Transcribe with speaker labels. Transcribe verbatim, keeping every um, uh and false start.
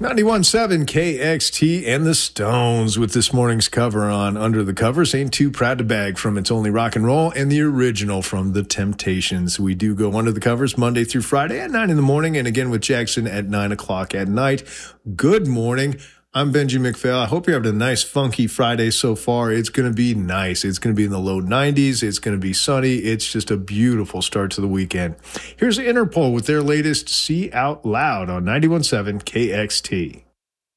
Speaker 1: ninety-one point seven K X T and the Stones with this morning's cover on Under the Covers. Ain't Too Proud to Bag from It's Only Rock and Roll, and the original from The Temptations. We do go Under the Covers Monday through Friday at nine in the morning, and again with Jackson at nine o'clock at night. Good morning. I'm Benji McPhail. I hope you're having a nice, funky Friday so far. It's going to be nice. It's going to be in the low nineties. It's going to be sunny. It's just a beautiful start to the weekend. Here's Interpol with their latest See Out Loud on ninety-one point seven K X T.